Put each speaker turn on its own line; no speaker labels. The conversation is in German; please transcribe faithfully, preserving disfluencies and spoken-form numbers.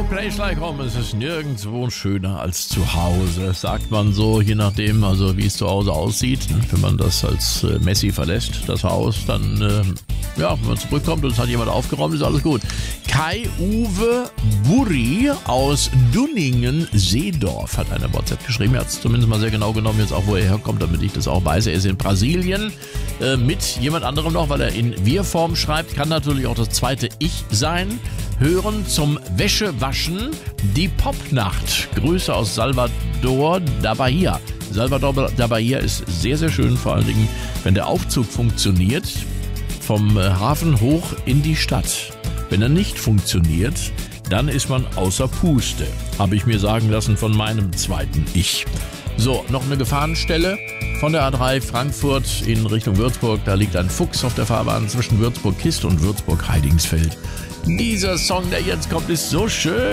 place like home. Es ist nirgendwo schöner als zu Hause, sagt man so, je nachdem, also wie es zu Hause aussieht. Wenn man das als äh, Messi verlässt, das Haus, dann, äh, ja, wenn man zurückkommt und es hat jemand aufgeräumt, ist alles gut. Kai-Uwe Burri aus Dunningen-Seedorf hat eine WhatsApp geschrieben. Er hat es zumindest mal sehr genau genommen, jetzt auch, wo er herkommt, damit ich das auch weiß. Er ist in Brasilien äh, mit jemand anderem noch, weil er in Wir-Form schreibt. Kann natürlich auch das zweite Ich sein. Hören zum Wäschewaschen die Popnacht. Grüße aus Salvador da Bahia. Salvador da Bahia ist sehr, sehr schön, vor allen Dingen, wenn der Aufzug funktioniert, vom Hafen hoch in die Stadt. Wenn er nicht funktioniert, dann ist man außer Puste. Habe ich mir sagen lassen von meinem zweiten Ich. So, noch eine Gefahrenstelle von der A drei Frankfurt in Richtung Würzburg. Da liegt ein Fuchs auf der Fahrbahn zwischen Würzburg-Kist und Würzburg-Heidingsfeld. Dieser Song, der jetzt kommt, ist so schön.